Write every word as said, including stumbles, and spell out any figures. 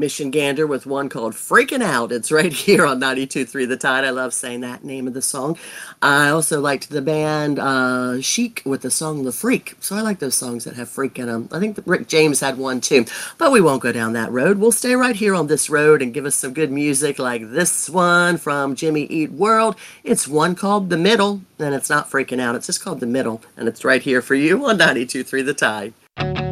Michigander with one called Freaking Out. It's right here on ninety-two point three The Tide. I love saying that name of the song. I also liked the band uh, Chic with the song The Freak. So I like those songs that have freak in them. I think that Rick James had one too. But we won't go down that road. We'll stay right here on this road and give us some good music like this one from Jimmy Eat World. It's one called The Middle, and it's not Freaking Out. It's just called The Middle, and it's right here for you on ninety-two point three The Tide.